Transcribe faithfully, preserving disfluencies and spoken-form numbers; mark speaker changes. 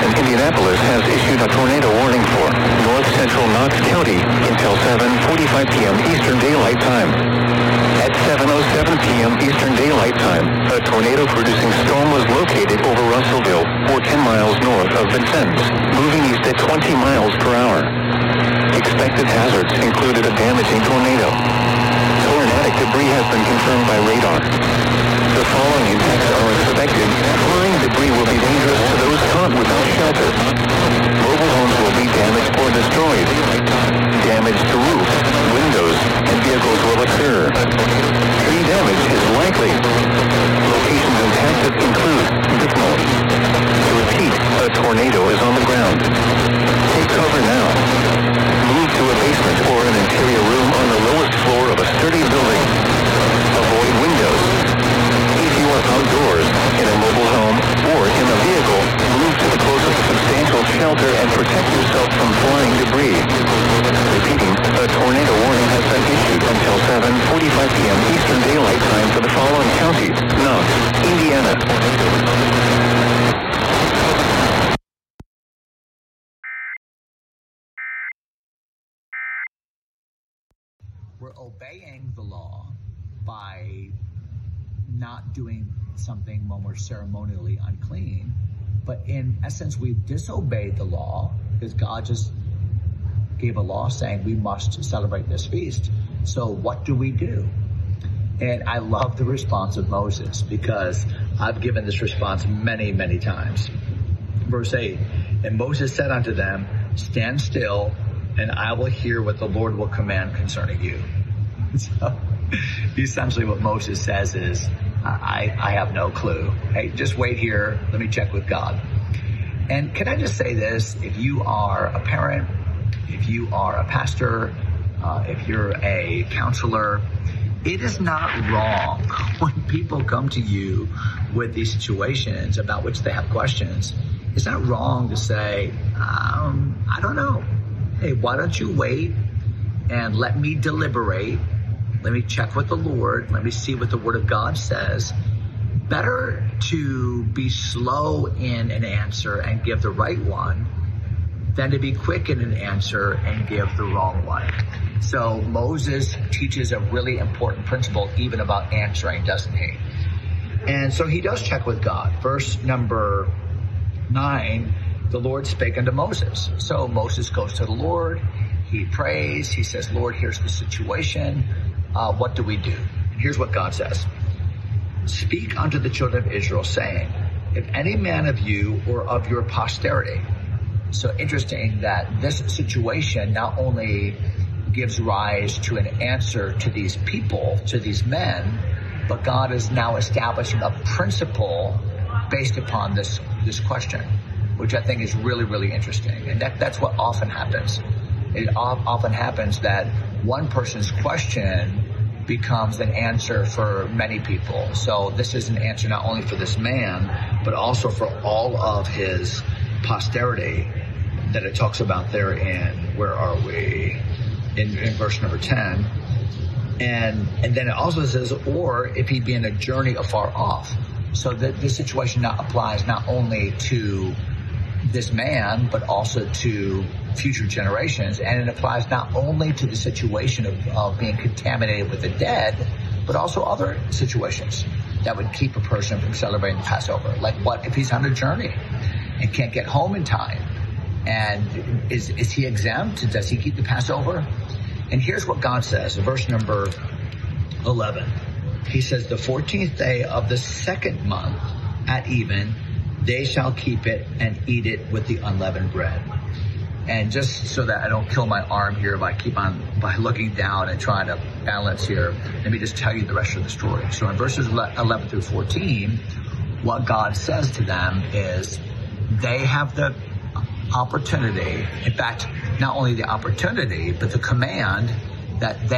Speaker 1: in Indianapolis has issued a tornado warning for north central Knox County until seven forty-five p.m. Eastern Daylight Time. At seven oh seven p.m. Eastern Daylight Time, a tornado-producing storm was located over Russellville, or ten miles north of Vincennes, moving east at twenty miles per hour. Expected hazards included a damaging tornado. Tornadic debris has been confirmed by radar. The following impacts are expected. Flying debris will be dangerous to those caught without shelter. Mobile homes will be damaged or destroyed. Damage to roofs, windows, and vehicles will occur. Tree damage is likely. Locations impacted include Bicknell. To repeat, a tornado is on the ground. Take cover now. Move to a basement or an interior room on the lowest floor of a sturdy building. Avoid windows. If you are outdoors, in a mobile home, or in a vehicle, move to the closest substantial shelter and protect yourself from flying debris. Repeating, a tornado warning has been issued until seven forty-five p.m. Eastern Daylight Time for the following counties: Knox, Indiana.
Speaker 2: We're obeying the law by not doing something when we're ceremonially unclean, but in essence, we've disobeyed the law because God just gave a law saying we must celebrate this feast. So what do we do? And I love the response of Moses because I've given this response many, many times. Verse eight, and Moses said unto them, stand still, and I will hear what the Lord will command concerning you. So essentially what Moses says is, I, I have no clue. Hey, just wait here. Let me check with God. And can I just say this? If you are a parent, if you are a pastor, uh, if you're a counselor, it is not wrong when people come to you with these situations about which they have questions. It's not wrong to say, um, I don't know. Hey, why don't you wait and let me deliberate? Let me check with the Lord. Let me see what the Word of God says. Better to be slow in an answer and give the right one than to be quick in an answer and give the wrong one. So Moses teaches a really important principle even about answering, doesn't he? And so he does check with God. Verse number nine, the Lord spake unto Moses. So Moses goes to the Lord. He prays. He says, Lord, here's the situation. Uh, what do we do? And here's what God says. Speak unto the children of Israel, saying, if any man of you or of your posterity. So interesting that this situation not only gives rise to an answer to these people, to these men, but God is now establishing a principle based upon this, this question, which I think is really, really interesting. And that, that's what often happens. It often happens that one person's question becomes an answer for many people. So this is an answer not only for this man, but also for all of his posterity that it talks about there in, where are we? In, in verse number ten. And, and then it also says, or if he be in a journey afar off. So that this situation now applies not only to this man, but also to future generations. And it applies not only to the situation of, of being contaminated with the dead, but also other situations that would keep a person from celebrating the Passover. Like what if he's on a journey and can't get home in time? And is, is he exempt? Does he keep the Passover? And here's what God says in verse number eleven. He says, the fourteenth day of the second month at even, they shall keep it and eat it with the unleavened bread. And just so that I don't kill my arm here by keep on by looking down and trying to balance here, let me just tell you the rest of the story. So in verses eleven through fourteen, what God says to them is they have the opportunity, in fact, not only the opportunity, but the command that they